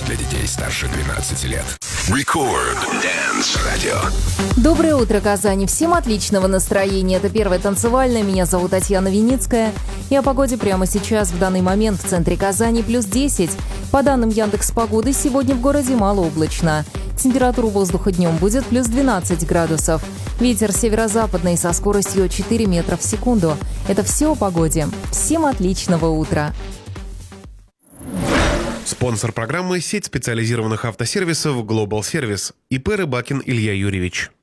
для детей старше 12 лет. Record Dance Radio. Доброе утро, Казань. Всем отличного настроения. Это первая танцевальная. Меня зовут Татьяна Виницкая. И о погоде прямо сейчас, в данный момент, в центре Казани плюс 10. По данным Яндекс.Погоды, сегодня в городе малооблачно. Температура воздуха днем будет плюс 12 градусов. Ветер северо-западный со скоростью 4 метра в секунду. Это все о погоде. Всем отличного утра. Спонсор программы – сеть специализированных автосервисов «Глобал Сервис». ИП Рыбакин Илья Юрьевич.